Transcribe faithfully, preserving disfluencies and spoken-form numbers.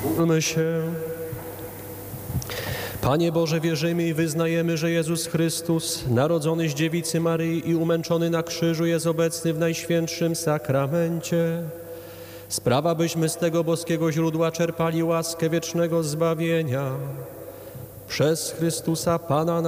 Módlmy się. Panie Boże, wierzymy i wyznajemy, że Jezus Chrystus, narodzony z Dziewicy Maryi i umęczony na krzyżu, jest obecny w Najświętszym Sakramencie. Sprawa, byśmy z tego boskiego źródła czerpali łaskę wiecznego zbawienia. Przez Chrystusa Pana